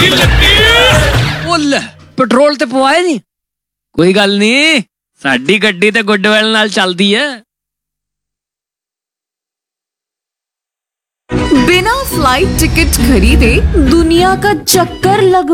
ਉਹ ਲੈ ਪੈਟਰੋਲ ਤੇ ਪਵਾਏ ਨਹੀਂ। ਕੋਈ ਗੱਲ ਨਹੀਂ, ਸਾਡੀ ਗੱਡੀ ਤੇ ਗੁੱਡਵੈਲ ਨਾਲ ਚੱਲਦੀ ਹੈ। बिना फ्लाइट टिकट खरीदे दुनिया का चक्कर लग